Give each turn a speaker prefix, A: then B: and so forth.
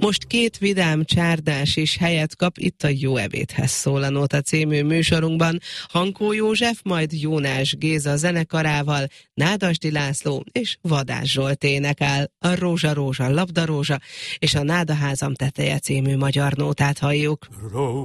A: Most két vidám csárdás is helyet kap itt a Jó ebédhez szól a Nóta című műsorunkban. Hankó József, majd Jónás Géza zenekarával, Nádasdy László és Vadás Zsolt énekel. A Rózsa, rózsa, labdarózsa és a Nádaházam teteje című magyar nótát halljuk.